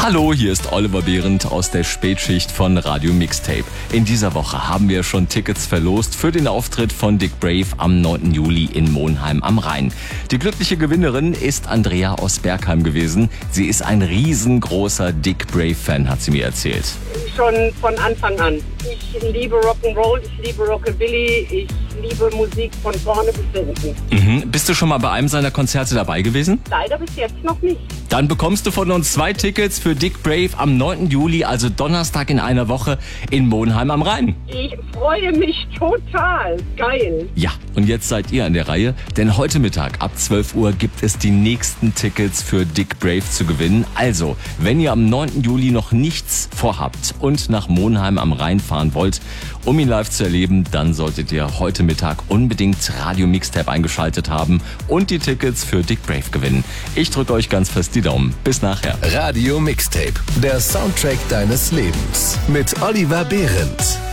Hallo, hier ist Oliver Behrendt aus der Spätschicht von Radio Mixtape. In dieser Woche haben wir schon Tickets verlost für den Auftritt von Dick Brave am 9. Juli in Monheim am Rhein. Die glückliche Gewinnerin ist Andrea aus Bergheim gewesen. Sie ist ein riesengroßer Dick Brave-Fan, hat sie mir erzählt. Schon von Anfang an. Ich liebe Rock'n'Roll, ich liebe Rockabilly, ich liebe Musik von vorne bis hinten. Bist du schon mal bei einem seiner Konzerte dabei gewesen? Leider bis jetzt noch nicht. Dann bekommst du von uns 2 Tickets für Dick Brave am 9. Juli, also Donnerstag in einer Woche in Monheim am Rhein. Ich freue mich total. Geil. Ja, und jetzt seid ihr an der Reihe, denn heute Mittag ab 12 Uhr gibt es die nächsten Tickets für Dick Brave zu gewinnen. Also, wenn ihr am 9. Juli noch nichts vorhabt und nach Monheim am Rhein fahren wollt, um ihn live zu erleben, dann solltet ihr heute Mittag unbedingt Radio Mixtape eingeschaltet haben und die Tickets für Dick Brave gewinnen. Ich drücke euch ganz fest die Daumen. Bis nachher. Radio Mixtape, der Soundtrack deines Lebens mit Oliver Behrendt.